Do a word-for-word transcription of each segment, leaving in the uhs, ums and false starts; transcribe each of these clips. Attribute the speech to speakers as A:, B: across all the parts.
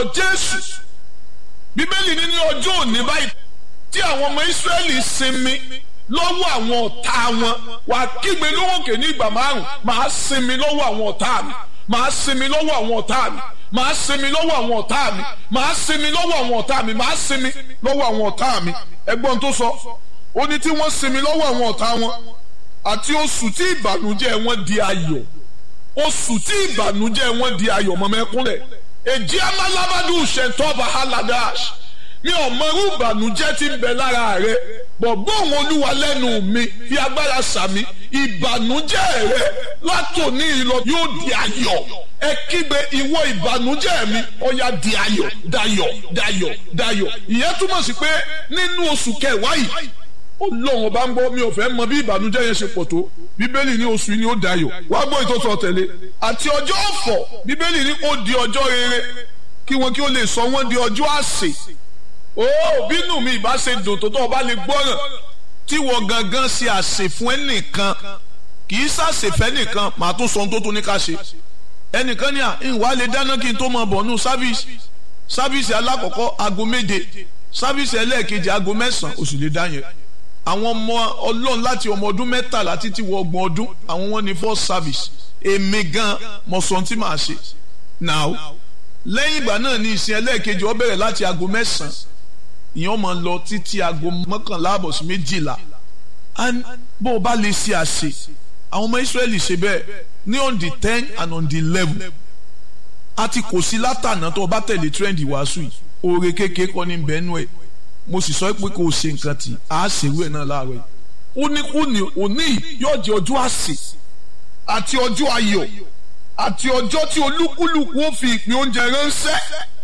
A: Jésù Bíbélì ní ní ọjọ́ òní báyìí tí àwọn ọmọ Ísírẹ́lì sinmi lọ́wọ́ àwọn ọ̀tá wọn wà kígbe lóhùnkè ní ìgbà márùn máa sinmi lọ́wọ́ àwọn ọ̀tá mi máa sinmi lọ́wọ́ àwọn ọ̀tá mi máa sinmi lọ́wọ́ àwọn ọ̀tá mi máa sinmi lọ́wọ́ àwọn ọ̀tá mi máa sinmi lọ́wọ́ àwọn ọ̀tá mi ẹgbọ́n tó sọ ó ní tí wọ́n sinmi lọ́wọ́ àwọn ọ̀tá wọn àti oṣù tí ìbànújẹ́ wọn di ayọ̀ oṣù tí ìbànújẹ́ wọn di ayọ̀ mọ́mẹ́kúnlẹ̀ èjì amálábádù ṣètọ́ba haladash mi ò mọ irú ìbànújẹ́ tí ń bẹ lára rẹ bọ̀gbọ́n òun Olúwa lẹ́nu mi fi agbára sàmì ìbànújẹ́ rẹ látòní ìlọ yóò di ayọ̀ ẹ kígbe ìwọ ìbànújẹ́ mi ó yá di ayọ̀ dayọ̀ dayọ̀ dayọ̀ ìyẹn túmọ̀ sí pé nínú oṣù kẹwàá yìí Ọlọ́run ọba ń gbọ́ mi ò fẹ́ mọ bí ìbànújẹ́ yẹn ṣe pọ̀ tó Bíbélì ní oṣù yìí ni ó dayọ̀ wá gbọ́ ìtọ́sọ̀ tẹ̀lé àti ọjọ́ ọ̀fọ̀ Bíbélì ní ó di ọjọ́ rere kí wọn kí ó lè sọ wọ́n di ọjọ́ àsè ó bínú mi ìbá ṣe dùn tó tó ọba lè gbọ́ràn tí wọ́n gangan ṣe àsè fún ẹnìkan kì í ṣàṣèfẹ́ nìkan màá tún sọ ohun tó tún ní ká ṣe ẹnìkan ní à ìwà lè dáná kí n tó mọ bọ̀ nù sáfíìsì sáfíìsì alákọ̀ọ́kọ́ aago méje sáfíìsì ẹlẹ́ẹ̀kejì aago mẹ́sàn-án oṣù lè dá yẹn àwọn ọmọ Ọlọ́run láti ọmọ ọdún mẹ́tàlá títí wọ ọgbọ̀n ọdún àwọn wọn ní first service èmi gan mọ̀ sọ tí màá ṣe now lẹ́yìn ìgbà náà ní ìsìn ẹlẹ́ẹ̀kejì ó bẹ̀rẹ̀ láti aago mẹ́sàn-án ìyẹn máa lọ títí aago mọ́kànlá àbọ̀ sí méjìlá bó o bá lè ṣe àṣe àwọn ọmọ Ísírẹ́lì ṣe bẹ́ẹ̀ ní on the ten and on the eleven àti kò sí látànà tó o bá tẹ̀lé trend ìwàásù yìí oore kékeré kọ́ ní bẹ́ẹ̀nù ẹ̀ mo sì sọ pé kò ṣe nǹkan tí a ṣèwé náà láàárọ̀ yìí ó ní kú ní òní yóò jẹ́ ọjọ́ àsè àti ọjọ́ ayọ̀ àti ọjọ́ tí olúkúlùkù ó fi ìpín oúnjẹ ránṣẹ́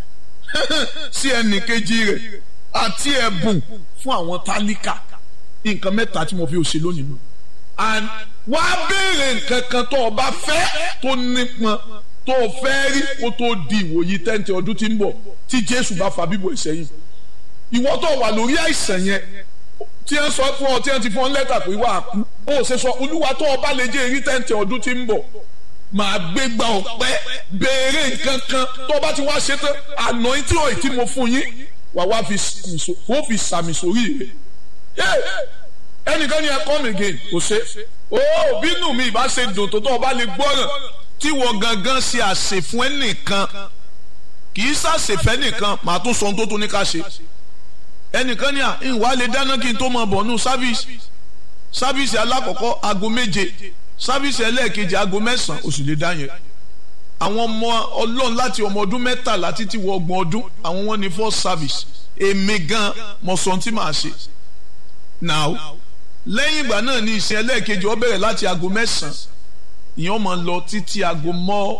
A: sí ẹnì kejì rẹ̀ àti ẹ̀bùn fún àwọn tálíkà nǹkan mẹ́ta tí mo fi òṣè lónìí nù and wá béèrè nǹkan kan tó o bá fẹ́ tó nípọn tó o fẹ́ rí kó tó di ìwòyí tẹ́ǹtì ọdún tí ń bọ̀ tí Jésù bá fa bíbọ̀ ìsẹ́yìn ìwọ tó wà lórí àìsàn yẹn tí ẹ ń sọ fún ọ tí ẹ ti fún ọ lẹ́tà pé wà á kú ó ṣe sọ Olúwa tó o bá lè jẹ́ èrí tẹ́ǹtì ọdún tí ń bọ̀ màá gbé gba ọ̀pẹ béèrè nǹkan kan tó o bá ti wá ṣe tán àná tí ò tí mo fún yín wà wá fi sàmì sórí rẹ̀ ẹnìkan ni ẹ come again kò ṣe ó bínú mi ìbá ṣe dùn tó tó o bá lè gbọ́ràn tí wọ́n gangan ṣe àṣẹ fún ẹnìkan kì í ṣàṣẹfẹ́ nìkan màá tún sọ ohun tó tún ní ká ṣe ẹnìkan ní à ìwà lè dáná kí n tó mọ bọ̀ nù sáfíìsì sáfíìsì alákọ̀ọ́kọ́ aago méje sáfíìsì ẹlẹ́ẹ̀kejì aago mẹ́sàn-án oṣù lè dá yẹn àwọn ọmọ Ọlọ́run láti ọmọ ọdún mẹ́tàlá títí wọ ọgbọ̀n ọdún àwọn wọn ní first service èmi gan mọ̀ sọ tí màá ṣe now lẹ́yìn ìgbà náà ní ìsìn ẹlẹ́ẹ̀kejì ó bẹ̀rẹ̀ láti aago mẹ́sàn-án ìyẹn máa lọ títí aago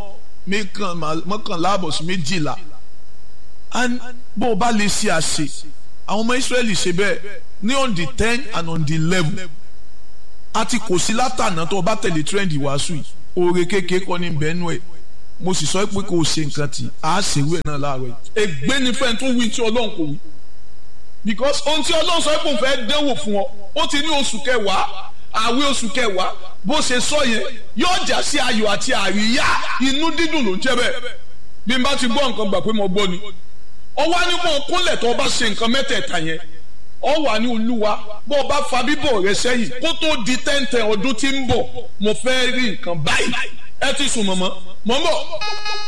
A: mọ́kànlá àbọ̀ sí méjìlá bó o bá lè ṣe àṣe àwọn ọmọ Ísírẹ́lì ṣe bẹ́ẹ̀ ní on the ten and on the eleven àti kò sí látànà tó o bá tẹ̀lé trend ìwàásù yìí oore kékeré kọ́ ní bẹ́ẹ̀nù ẹ̀ mo sì sọ pé kò ṣe nǹkan tí a ṣèwé náà láàárọ̀ yìí ègbé ni fẹ́ẹ́ tún wí tí Ọlọ́run kò wí because ohun tí Ọlọ́run sọ pé òun fẹ́ dánwò fún ọ ó ti ní oṣù kẹwàá àwẹ̀ oṣù kẹwàá bó ṣe sọ yẹn yóò jà sí ayọ̀ àti àríyá inú dídùn ló ń jẹ́ bẹ́ẹ̀ bí n bá ti gbọ́ nǹkan gbà pé mo gbọ́ ni ọ wá ní kó o kúnlẹ̀ tó o bá ṣe nǹkan mẹ́tẹ̀ẹ̀ta yẹn ọ wà ní Olúwa bó o bá fa bíbọ̀ rẹ sẹ́yìn kó tó di tẹ́ǹtẹ̀ ọdún tí ń bọ̀ mo fẹ́ rí nǹkan báyìí ẹ ti sùn mọ̀mọ́ mọ̀ ń bọ̀.